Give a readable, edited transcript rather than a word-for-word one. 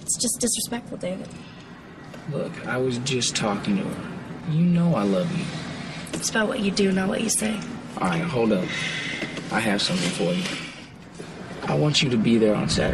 It's just disrespectful, David. Look, I was just talking to her. You know I love you. It's about what you do, not what you say. All right, hold up. I have something for you. I want you to be there on Saturday.